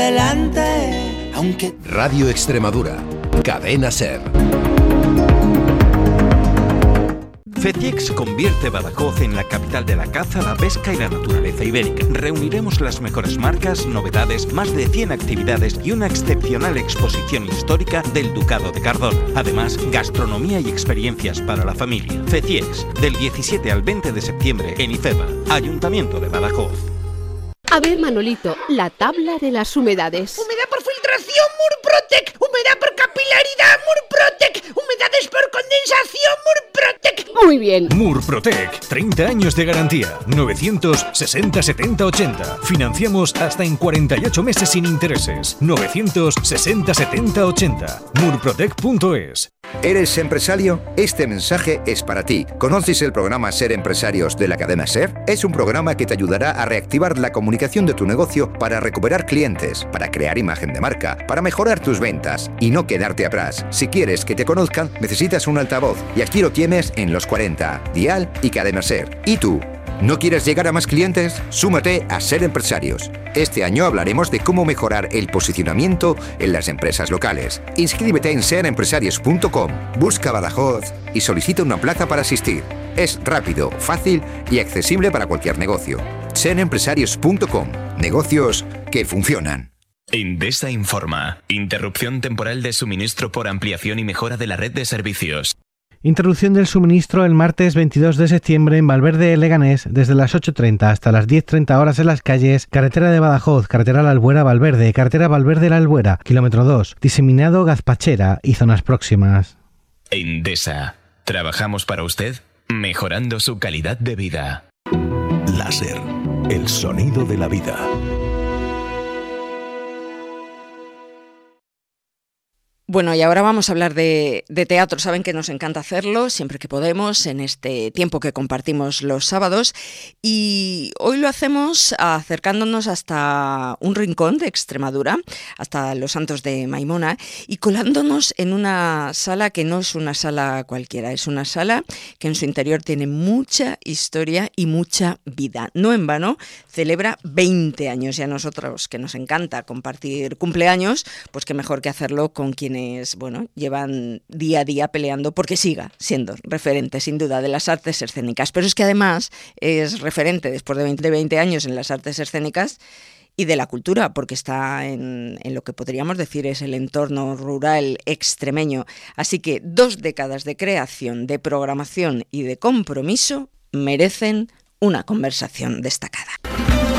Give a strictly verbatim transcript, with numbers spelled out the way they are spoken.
Adelante, aunque... Radio Extremadura, Cadena SER. FECIEX convierte Badajoz en la capital de la caza, la pesca y la naturaleza ibérica. Reuniremos las mejores marcas, novedades, más de cien actividades y una excepcional exposición histórica del Ducado de Cardona. Además, gastronomía y experiencias para la familia. FECIEX, del diecisiete al veinte de septiembre en IFEBA, Ayuntamiento de Badajoz. A ver, Manolito, la tabla de las humedades. Humedad por filtración, Murprotec. Humedad por capilaridad, Murprotec. Humedades por condensación, Murprotec. Muy bien. Murprotec, treinta años de garantía. novecientos sesenta setenta ochenta. Financiamos hasta en cuarenta y ocho meses sin intereses. novecientos sesenta setenta ochenta. murprotec punto es. ¿Eres empresario? Este mensaje es para ti. ¿Conoces el programa Ser Empresarios de la cadena SER? Es un programa que te ayudará a reactivar la comunicación de tu negocio para recuperar clientes, para crear imagen de marca, para mejorar tus ventas y no quedarte atrás. Si quieres que te conozcan, necesitas un altavoz y aquí lo tienes en los cuarenta, Dial y Cadena SER. ¿Y tú? ¿No quieres llegar a más clientes? Súmate a Ser Empresarios. Este año hablaremos de cómo mejorar el posicionamiento en las empresas locales. Inscríbete en ser empresarios punto com, busca Badajoz y solicita una plaza para asistir. Es rápido, fácil y accesible para cualquier negocio. ser empresarios punto com. Negocios que funcionan. Endesa informa. Interrupción temporal de suministro por ampliación y mejora de la red de servicios. Interrupción del suministro el martes veintidós de septiembre en Valverde de Leganés desde las ocho treinta hasta las diez treinta horas en las calles Carretera de Badajoz, Carretera La Albuera Valverde, Carretera Valverde La Albuera, kilómetro dos, Diseminado Gazpachera y zonas próximas. Endesa. Trabajamos para usted, mejorando su calidad de vida. Láser, el sonido de la vida. Bueno, y ahora vamos a hablar de, de teatro. Saben que nos encanta hacerlo siempre que podemos en este tiempo que compartimos los sábados. Y hoy lo hacemos acercándonos hasta un rincón de Extremadura, hasta Los Santos de Maimona, y colándonos en una sala que no es una sala cualquiera, es una sala que en su interior tiene mucha historia y mucha vida. No en vano, celebra veinte años y a nosotros, que nos encanta compartir cumpleaños, pues qué mejor que hacerlo con quienes bueno, llevan día a día peleando porque siga siendo referente, sin duda, de las artes escénicas. Pero es que además es referente después de veinte, veinte años en las artes escénicas y de la cultura, porque está en, en lo que podríamos decir es el entorno rural extremeño. Así que dos décadas de creación, de programación y de compromiso merecen una conversación destacada.